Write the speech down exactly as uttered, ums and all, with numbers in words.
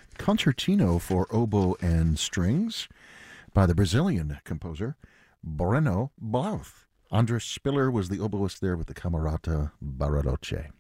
Concertino for Oboe and Strings by the Brazilian composer Breno Blauth. Andres Spiller was the oboist there with the Camerata Bariloche.